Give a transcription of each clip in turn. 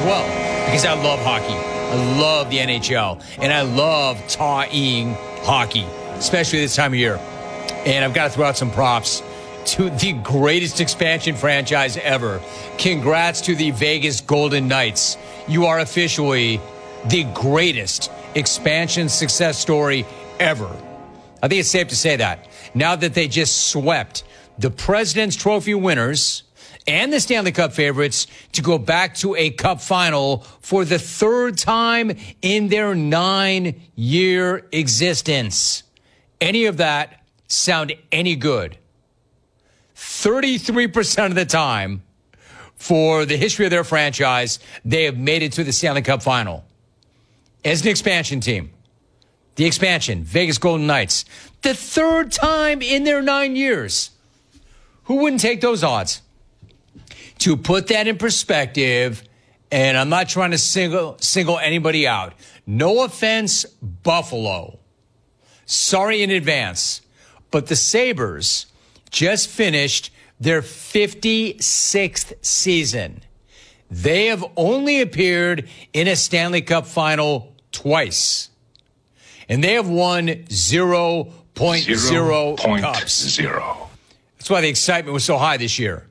well because I love hockey. I love the NHL, and I love tying hockey, especially this time of year. And I've got to throw out some props to the greatest expansion franchise ever. Congrats to the Vegas Golden Knights. You are officially the greatest expansion success story ever. I think it's safe to say that. Now that they just swept the President's Trophy winners and the Stanley Cup favorites to go back to a Cup final for the third time in their 9-year existence. Any of that sound any good? 33% of the time for the history of their franchise, they have made it to the Stanley Cup final. As an expansion team, the expansion, Vegas Golden Knights, the third time in their 9 years. Who wouldn't take those odds? To put that in perspective, and I'm not trying to single anybody out. No offense, Buffalo. Sorry in advance. But the Sabres just finished their 56th season. They have only appeared in a Stanley Cup final twice. And they have won 0.0 cups. That's why the excitement was so high this year.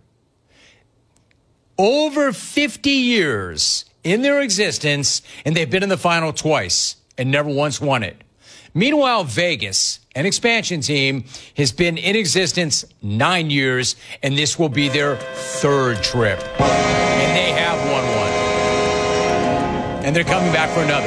Over 50 years in their existence, and they've been in the final twice and never once won it. Meanwhile, Vegas, an expansion team, has been in existence 9 years, and this will be their third trip. And they have won one. And they're coming back for another.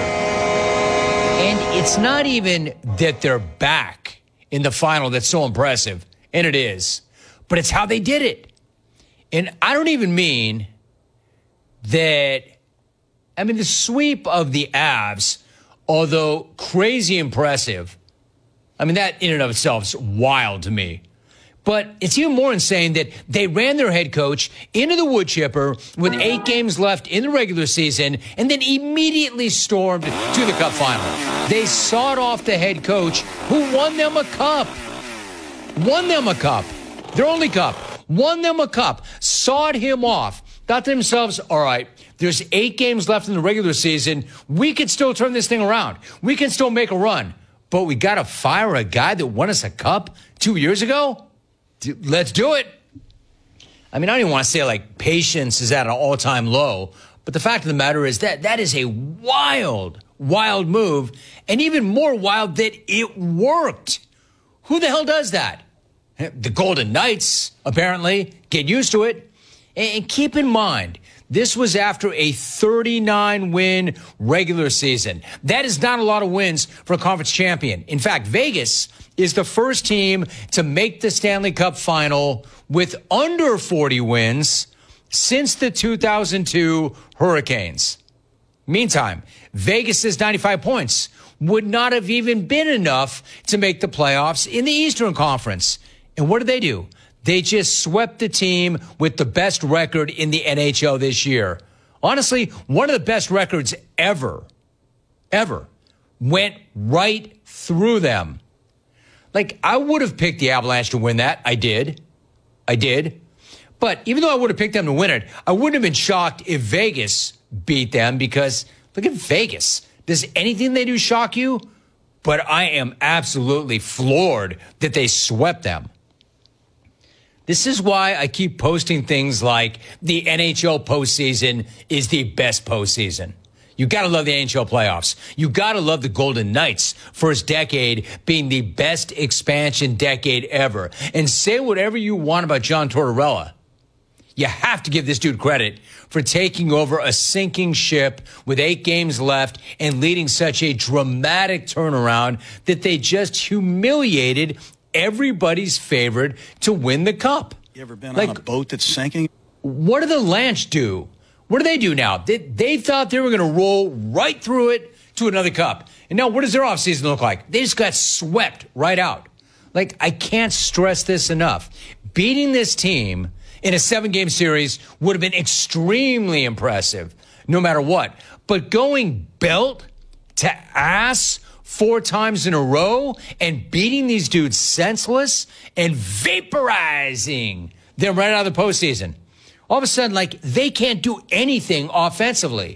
And it's not even that they're back in the final that's so impressive, and it is, but it's how they did it. And I don't even mean that, the sweep of the Avs, although crazy impressive, that in and of itself is wild to me. But it's even more insane that they ran their head coach into the wood chipper with 8 games left in the regular season and then immediately stormed to the Cup final. They sawed off the head coach who won them a cup. Won them a cup. Their only cup. Won them a cup. Sawed him off. Thought to themselves, all right, there's 8 games left in the regular season. We could still turn this thing around. We can still make a run. But we got to fire a guy that won us a cup 2 years ago? Let's do it. I don't even want to say patience is at an all-time low. But the fact of the matter is that is a wild, wild move. And even more wild that it worked. Who the hell does that? The Golden Knights, apparently. Get used to it. And keep in mind, this was after a 39-win regular season. That is not a lot of wins for a conference champion. In fact, Vegas is the first team to make the Stanley Cup final with under 40 wins since the 2002 Hurricanes. Meantime, Vegas's 95 points would not have even been enough to make the playoffs in the Eastern Conference. And what did they do? They just swept the team with the best record in the NHL this year. Honestly, one of the best records ever. Went right through them. I would have picked the Avalanche to win that. I did. But even though I would have picked them to win it, I wouldn't have been shocked if Vegas beat them because look at Vegas. Does anything they do shock you? But I am absolutely floored that they swept them. This is why I keep posting things like the NHL postseason is the best postseason. You got to love the NHL playoffs. You got to love the Golden Knights' first decade being the best expansion decade ever. And say whatever you want about John Tortorella. You have to give this dude credit for taking over a sinking ship with 8 games left and leading such a dramatic turnaround that they just humiliated everybody's favorite to win the cup. You ever been on a boat that's sinking? What did the Lanch do? What do they do now? They thought they were going to roll right through it to another cup. And now what does their offseason look like? They just got swept right out. I can't stress this enough. Beating this team in a 7-game series would have been extremely impressive, no matter what. But going belt to ass 4 times in a row and beating these dudes senseless and vaporizing them right out of the postseason. All of a sudden, they can't do anything offensively.